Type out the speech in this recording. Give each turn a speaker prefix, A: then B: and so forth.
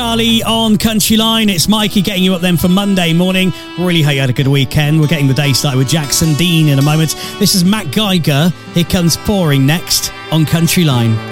A: Charlie on Country Line. It's Mikey getting you up then for Monday morning. Really hope you had a good weekend. We're getting the day started with Jackson Dean in a moment. This is Matt Geiger. Here comes Pouring next on Country Line.